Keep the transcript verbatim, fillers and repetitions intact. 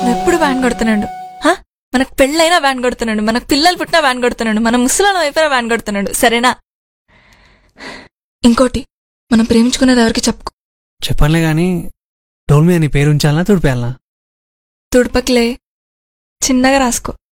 నువ్వు ఎప్పుడు వ్యాన్ కొడుతున్నాడు. మనకు పెళ్ళైనా వ్యాన్ కొడుతున్నాడు, మనకు పిల్లలు పుట్టినా వ్యాన్ కొడుతున్నాడు, మన ముసలాళ్ళం అయిపోయినా వ్యాన్ కొడుతున్నాడు. సరేనా? ఇంకోటి, మనం ప్రేమించుకునేది ఎవరికి చెప్పుకో. చెప్పనులే గాని డోల్ మీద నీ పేరు ఉంచాలనా తుడిపేయాలనా? తుడపకిలే, చిన్నగా రాసుకో.